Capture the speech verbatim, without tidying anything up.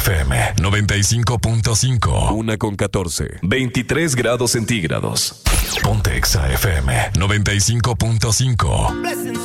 F M noventa y cinco punto cinco. Una con catorce. veintitrés grados centígrados. Ponte Exa F M noventa y cinco punto cinco.